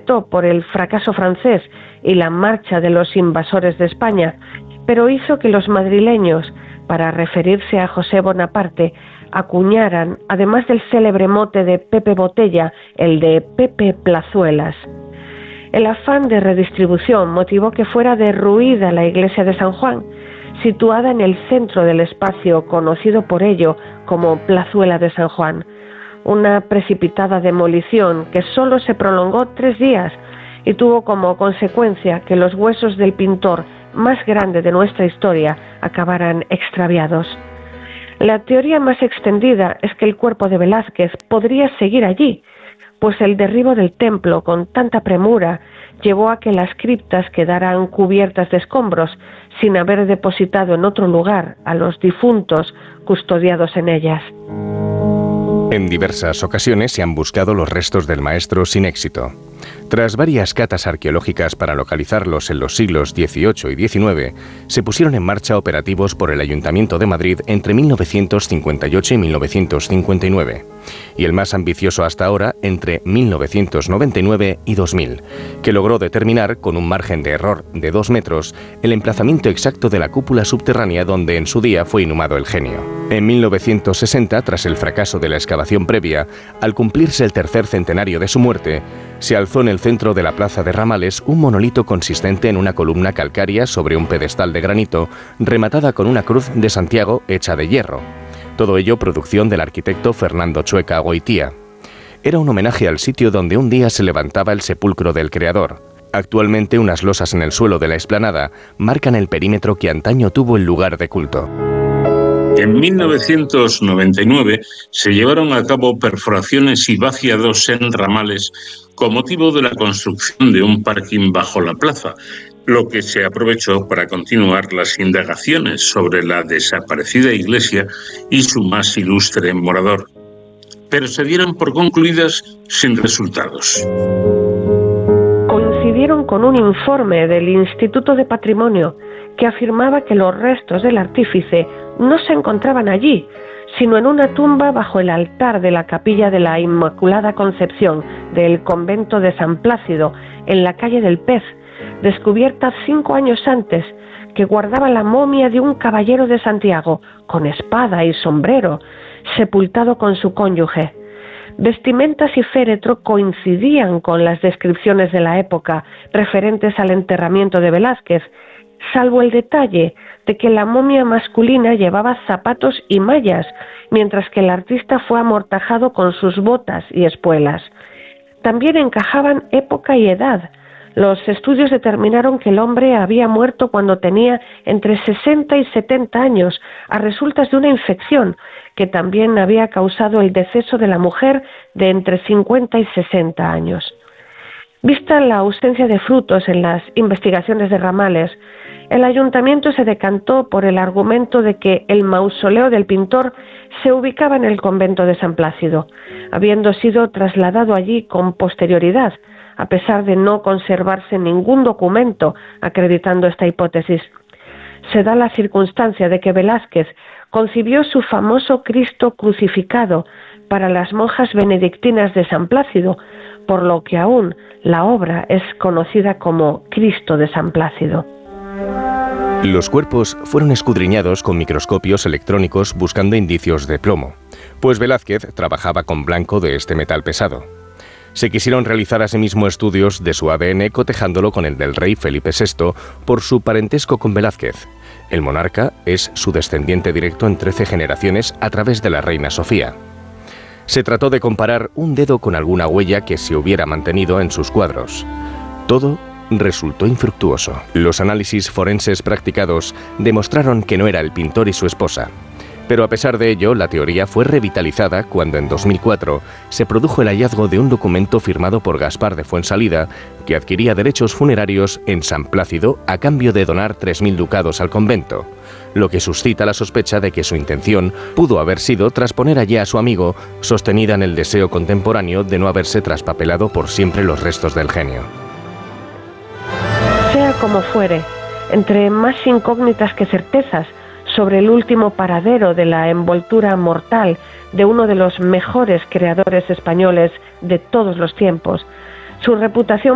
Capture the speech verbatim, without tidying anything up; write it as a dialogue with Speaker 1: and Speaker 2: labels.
Speaker 1: inquietó por el fracaso francés y la marcha de los invasores de España, pero hizo que los madrileños, para referirse a José Bonaparte, acuñaran, además del célebre mote de Pepe Botella, el de Pepe Plazuelas. El afán de redistribución motivó que fuera derruida la iglesia de San Juan, situada en el centro del espacio conocido por ello como Plazuela de San Juan. Una precipitada demolición que solo se prolongó tres días y tuvo como consecuencia que los huesos del pintor más grande de nuestra historia acabaran extraviados. La teoría más extendida es que el cuerpo de Velázquez podría seguir allí, pues el derribo del templo con tanta premura llevó a que las criptas quedaran cubiertas de escombros sin haber depositado en otro lugar a los difuntos custodiados en ellas.
Speaker 2: En diversas ocasiones se han buscado los restos del maestro sin éxito. Tras varias catas arqueológicas para localizarlos en los siglos dieciocho y diecinueve, se pusieron en marcha operativos por el Ayuntamiento de Madrid entre mil novecientos cincuenta y ocho y mil novecientos cincuenta y nueve, y el más ambicioso hasta ahora entre mil novecientos noventa y nueve y dos mil, que logró determinar, con un margen de error de dos metros, el emplazamiento exacto de la cúpula subterránea donde en su día fue inhumado el genio. En mil novecientos sesenta, tras el fracaso de la excavación previa, al cumplirse el tercer centenario de su muerte, se alzó en el centro de la plaza de Ramales un monolito consistente en una columna calcárea sobre un pedestal de granito, rematada con una cruz de Santiago hecha de hierro. Todo ello producción del arquitecto Fernando Chueca Goitía. Era un homenaje al sitio donde un día se levantaba el sepulcro del creador. Actualmente unas losas en el suelo de la explanada marcan el perímetro que antaño tuvo el lugar de culto.
Speaker 3: En mil novecientos noventa y nueve se llevaron a cabo perforaciones y vaciados en Ramales con motivo de la construcción de un parking bajo la plaza, lo que se aprovechó para continuar las indagaciones sobre la desaparecida iglesia y su más ilustre morador. Pero se dieron por concluidas sin resultados.
Speaker 1: Coincidieron con un informe del Instituto de Patrimonio que afirmaba que los restos del artífice no se encontraban allí, sino en una tumba bajo el altar de la capilla de la Inmaculada Concepción del convento de San Plácido, en la calle del Pez, descubierta cinco años antes, que guardaba la momia de un caballero de Santiago, con espada y sombrero, sepultado con su cónyuge. Vestimentas y féretro coincidían con las descripciones de la época referentes al enterramiento de Velázquez, salvo el detalle de que la momia masculina llevaba zapatos y mallas, mientras que el artista fue amortajado con sus botas y espuelas. También encajaban época y edad. Los estudios determinaron que el hombre había muerto cuando tenía entre sesenta y setenta años, a resultas de una infección que también había causado el deceso de la mujer de entre cincuenta y sesenta años. Vista la ausencia de frutos en las investigaciones de Ramales, el ayuntamiento se decantó por el argumento de que el mausoleo del pintor se ubicaba en el convento de San Plácido, habiendo sido trasladado allí con posterioridad, a pesar de no conservarse ningún documento acreditando esta hipótesis. Se da la circunstancia de que Velázquez concibió su famoso Cristo crucificado para las monjas benedictinas de San Plácido, por lo que aún la obra es conocida como Cristo de San Plácido.
Speaker 2: Los cuerpos fueron escudriñados con microscopios electrónicos buscando indicios de plomo, pues Velázquez trabajaba con blanco de este metal pesado. Se quisieron realizar asimismo estudios de su A D N cotejándolo con el del rey Felipe sexto por su parentesco con Velázquez. El monarca es su descendiente directo en trece generaciones a través de la reina Sofía. Se trató de comparar un dedo con alguna huella que se hubiera mantenido en sus cuadros. Todo resultó infructuoso. Los análisis forenses practicados demostraron que no era el pintor y su esposa. Pero a pesar de ello, la teoría fue revitalizada cuando en dos mil cuatro se produjo el hallazgo de un documento firmado por Gaspar de Fuensalida que adquiría derechos funerarios en San Plácido a cambio de donar tres mil ducados al convento, lo que suscita la sospecha de que su intención pudo haber sido trasponer allí a su amigo, sostenida en el deseo contemporáneo de no haberse traspapelado por siempre los restos del genio.
Speaker 1: Sea como fuere, entre más incógnitas que certezas sobre el último paradero de la envoltura mortal de uno de los mejores creadores españoles de todos los tiempos, su reputación